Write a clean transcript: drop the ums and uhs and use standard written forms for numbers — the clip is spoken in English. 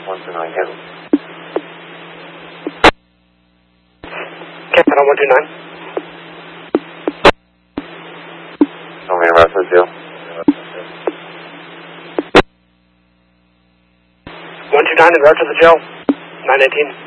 129, heavy. Captain 129. Show me around to the jail. 129 in route to the jail. 918.